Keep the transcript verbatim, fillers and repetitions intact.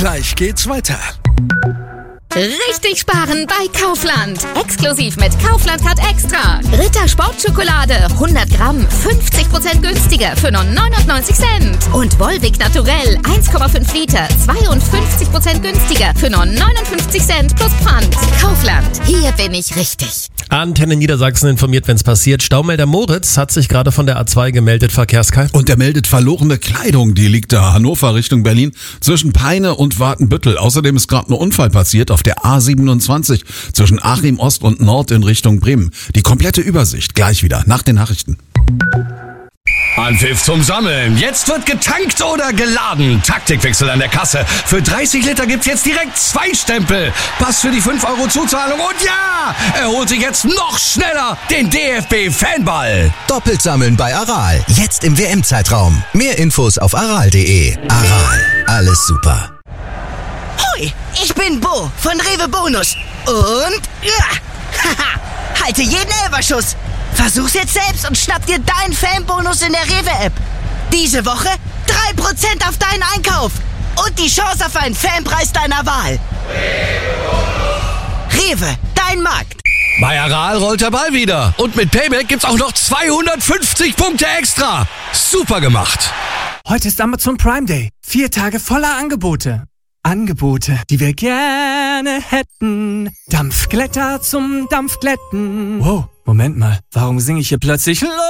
Gleich geht's weiter. Richtig sparen bei Kaufland. Exklusiv mit Kaufland Card Extra. Ritter Sportschokolade hundert Gramm, fünfzig Prozent günstiger für nur neunundneunzig Cent. Und Volvic Naturell eins Komma fünf Liter, zweiundfünfzig Prozent günstiger für nur neunundfünfzig Cent plus Pfand. Kaufland, hier bin ich richtig. Antenne Niedersachsen informiert, wenn's passiert. Staumelder Moritz hat sich gerade von der A zwei gemeldet, Verkehrskai. Und er meldet verlorene Kleidung. Die liegt da Hannover Richtung Berlin zwischen Peine und Watenbüttel. Außerdem ist gerade ein Unfall passiert auf der A siebenundzwanzig zwischen Achim Ost und Nord in Richtung Bremen. Die komplette Übersicht gleich wieder nach den Nachrichten. Anpfiff zum Sammeln. Jetzt wird getankt oder geladen. Taktikwechsel an der Kasse. Für dreißig Liter gibt's jetzt direkt zwei Stempel. Pass für die fünf Euro Zuzahlung. Und ja, er holt sich jetzt noch schneller den D F B-Fanball. Doppelt sammeln bei Aral. Jetzt im W M-Zeitraum. Mehr Infos auf aral punkt de. Aral. Alles super. Hoi, ich bin Bo von Rewe Bonus. Und ja, haha, halte jeden Elferschuss. Versuch's jetzt selbst und schnapp dir deinen Fanbonus in der Rewe-App. Diese Woche drei Prozent auf deinen Einkauf. Und die Chance auf einen Fanpreis deiner Wahl. Rewe, dein Markt. Bei Aral rollt der Ball wieder. Und mit Payback gibt's auch noch zweihundertfünfzig Punkte extra. Super gemacht. Heute ist Amazon Prime Day. Vier Tage voller Angebote. Angebote, die wir gerne hätten. Dampfglätter zum Dampfglätten. Wow, Moment mal. Warum singe ich hier plötzlich